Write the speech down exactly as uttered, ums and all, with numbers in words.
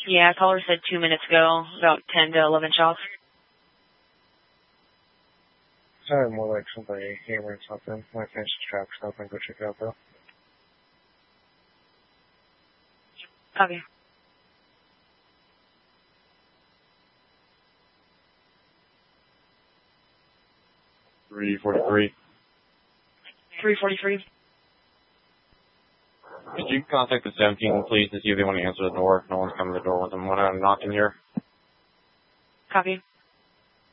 Yeah, caller said two minutes ago, about ten to eleven shots. Sounded more like somebody hammering something. My fence trap's open. Go check it out, though. Copy. three forty-three. three forty-three. Could you contact the seventeen, please, to see if they want to answer the door? No one's coming to the door with them when I'm knocking here. Copy.